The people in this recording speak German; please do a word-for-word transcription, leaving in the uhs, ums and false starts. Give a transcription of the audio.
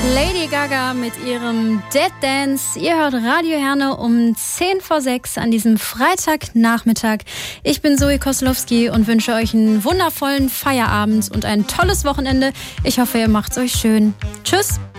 Lady Gaga mit ihrem Dead Dance. Ihr hört Radio Herne um zehn vor sechs an diesem Freitagnachmittag. Ich bin Zoe Koslowski und wünsche euch einen wundervollen Feierabend und ein tolles Wochenende. Ich hoffe, ihr macht's euch schön. Tschüss.